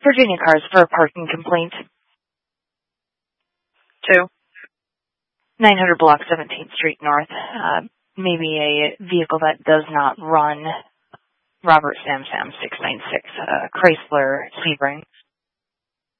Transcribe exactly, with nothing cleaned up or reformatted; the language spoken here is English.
Virginia cars for a parking complaint. Two. nine hundred block seventeenth Street North. Uh, maybe a vehicle that does not run. Robert Sam Sam six nine six, uh, Chrysler Sebring.